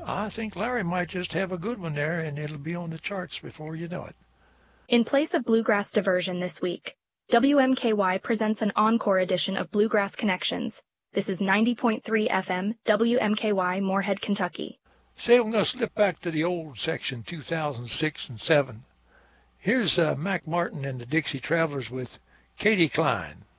I think Larry might just have a good one there, and it'll be on the charts before you know it. In place of Bluegrass Diversion this week, WMKY presents an encore edition of Bluegrass Connections. This is 90.3 FM, WMKY, Moorhead, Kentucky. Say, we're going to slip back to the old section, 2006 and 7. Here's Mac Martin and the Dixie Travelers with Katie Klein.